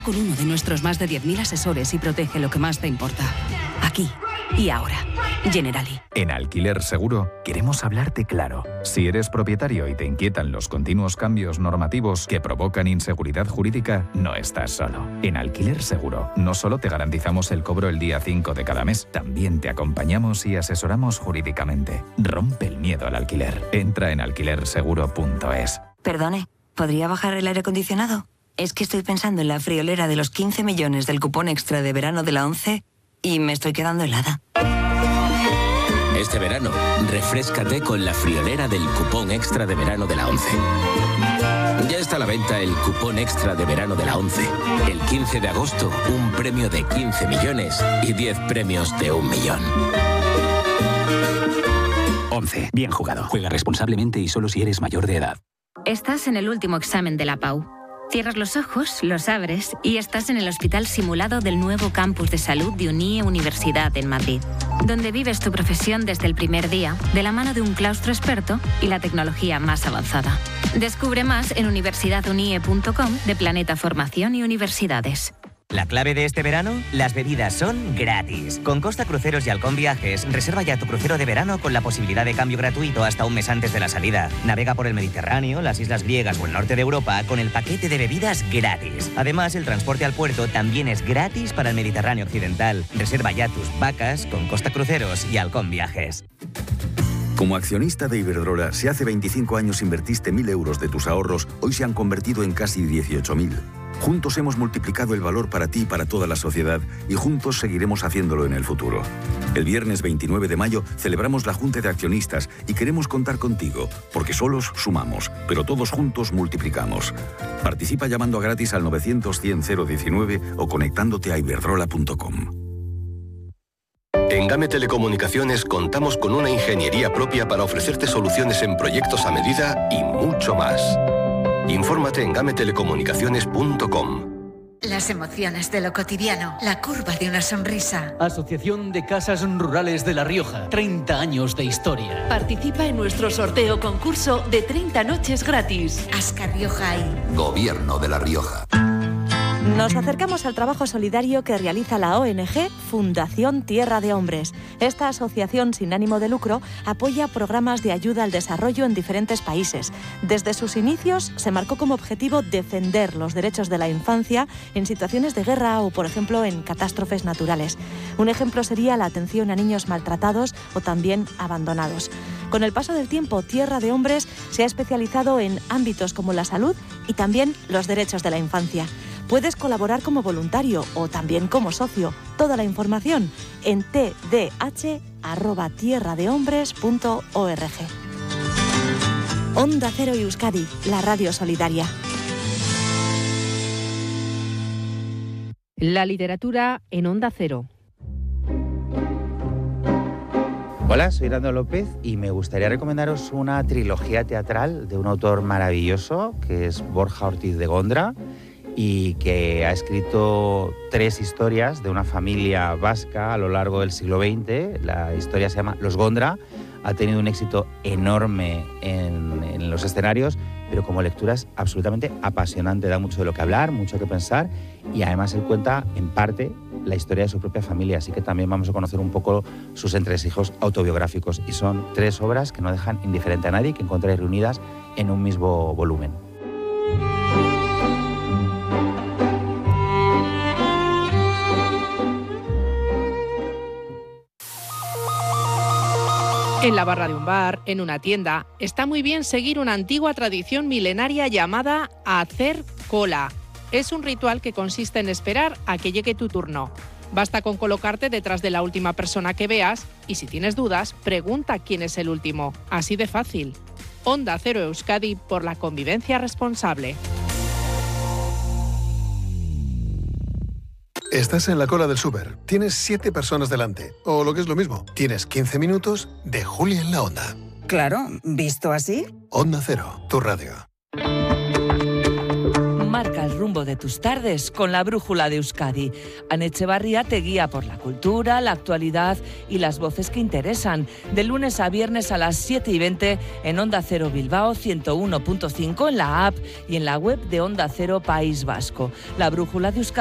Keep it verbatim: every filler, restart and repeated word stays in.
con uno de nuestros más de diez mil asesores y protege lo que más te importa. Aquí y ahora. Generali. En Alquiler Seguro queremos hablarte claro. Si eres propietario y te inquietan los continuos cambios normativos que provocan inseguridad jurídica, no estás solo. En Alquiler Seguro no solo te garantizamos el cobro el día cinco de cada mes, también te acompañamos y asesoramos jurídicamente. Rompe el miedo al alquiler. Entra en alquiler seguro punto es. Perdone, ¿podría bajar el aire acondicionado? Es que estoy pensando en la friolera de los quince millones del cupón extra de verano de la ONCE y me estoy quedando helada. Este verano, refréscate con la friolera del cupón extra de verano de la ONCE. Ya está a la venta el cupón extra de verano de la ONCE. El quince de agosto, un premio de quince millones y diez premios de un millón. ONCE. Bien jugado. Juega responsablemente y solo si eres mayor de edad. Estás en el último examen de la PAU. Cierras los ojos, los abres y estás en el hospital simulado del nuevo campus de salud de UNIE Universidad en Madrid, donde vives tu profesión desde el primer día, de la mano de un claustro experto y la tecnología más avanzada. Descubre más en universidad unie punto com de Planeta Formación y Universidades. La clave de este verano, las bebidas son gratis. Con Costa Cruceros y Halcón Viajes, reserva ya tu crucero de verano con la posibilidad de cambio gratuito hasta un mes antes de la salida. Navega por el Mediterráneo, las islas griegas o el norte de Europa con el paquete de bebidas gratis. Además, el transporte al puerto también es gratis para el Mediterráneo occidental. Reserva ya tus vacas con Costa Cruceros y Halcón Viajes. Como accionista de Iberdrola, si hace veinticinco años invertiste mil euros de tus ahorros, hoy se han convertido en casi dieciocho mil. Juntos hemos multiplicado el valor para ti y para toda la sociedad y juntos seguiremos haciéndolo en el futuro. El viernes veintinueve de mayo celebramos la Junta de Accionistas y queremos contar contigo, porque solos sumamos, pero todos juntos multiplicamos. Participa llamando a gratis al novecientos cien cero diecinueve o conectándote a iberdrola punto com. En Game Telecomunicaciones contamos con una ingeniería propia para ofrecerte soluciones en proyectos a medida y mucho más. Infórmate en game telecomunicaciones punto com. Las emociones de lo cotidiano, la curva de una sonrisa. Asociación de Casas Rurales de La Rioja, treinta años de historia. Participa en nuestro sorteo concurso de treinta noches gratis. Ascar Rioja y Gobierno de La Rioja. Nos acercamos al trabajo solidario que realiza la O N G Fundación Tierra de Hombres. Esta asociación sin ánimo de lucro apoya programas de ayuda al desarrollo en diferentes países. Desde sus inicios se marcó como objetivo defender los derechos de la infancia en situaciones de guerra o, por ejemplo, en catástrofes naturales. Un ejemplo sería la atención a niños maltratados o también abandonados. Con el paso del tiempo, Tierra de Hombres se ha especializado en ámbitos como la salud y también los derechos de la infancia. Puedes colaborar como voluntario o también como socio. Toda la información en t d h arroba tierra de hombres punto org. Onda Cero y Euskadi, la radio solidaria. La literatura en Onda Cero. Hola, soy Rando López y me gustaría recomendaros una trilogía teatral de un autor maravilloso que es Borja Ortiz de Gondra y que ha escrito tres historias de una familia vasca a lo largo del siglo veinte. La historia se llama Los Gondra, ha tenido un éxito enorme en, en los escenarios, pero como lectura es absolutamente apasionante, da mucho de lo que hablar, mucho que pensar y además él cuenta en parte la historia de su propia familia, así que también vamos a conocer un poco sus entresijos autobiográficos y son tres obras que no dejan indiferente a nadie, que encontráis reunidas en un mismo volumen. En la barra de un bar, en una tienda, está muy bien seguir una antigua tradición milenaria llamada hacer cola. Es un ritual que consiste en esperar a que llegue tu turno. Basta con colocarte detrás de la última persona que veas y si tienes dudas, pregunta quién es el último. Así de fácil. Onda Cero Euskadi por la convivencia responsable. Estás en la cola del súper, tienes siete personas delante, o lo que es lo mismo, tienes quince minutos de Julia en la Onda. Claro, ¿visto así? Onda Cero, tu radio. Marca el rumbo de tus tardes con la Brújula de Euskadi. Ane Echevarría te guía por la cultura, la actualidad y las voces que interesan. De lunes a viernes a las siete y veinte en Onda Cero Bilbao ciento uno punto cinco, en la app y en la web de Onda Cero País Vasco. La Brújula de Euskadi